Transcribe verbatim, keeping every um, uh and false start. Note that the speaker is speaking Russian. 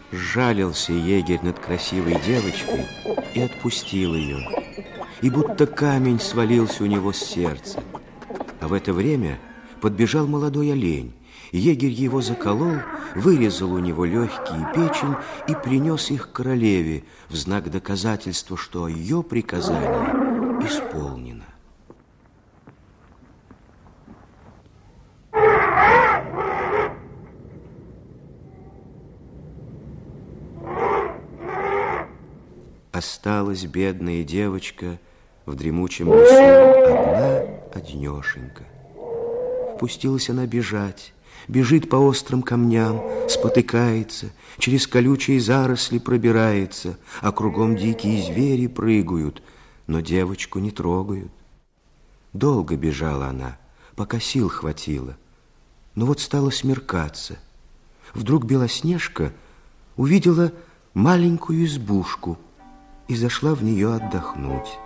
Сжалился егерь над красивой девочкой и отпустил ее. И будто камень свалился у него с сердца. А в это время подбежал молодой олень. Егерь его заколол, вырезал у него легкие и печень и принес их королеве в знак доказательства, что ее приказание исполнено. Осталась бедная девочка в дремучем лесу одна-одинешенька. Пустилась она бежать, бежит по острым камням, спотыкается, через колючие заросли пробирается, а кругом дикие звери прыгают, но девочку не трогают. Долго бежала она, пока сил хватило, но вот стало смеркаться. Вдруг Белоснежка увидела маленькую избушку и зашла в нее отдохнуть.